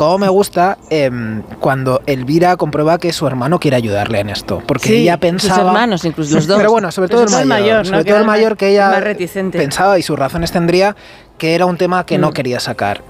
cómo me gusta cuando Elvira comprueba que su hermano quiere ayudarle en esto. Porque Sí, ella pensaba... sus hermanos, incluso los dos. Pero bueno, sobre todo el mayor. Sobre todo el mayor, que ella más reticente. pensaba, y sus razones tendría, que era un tema que no quería sacar.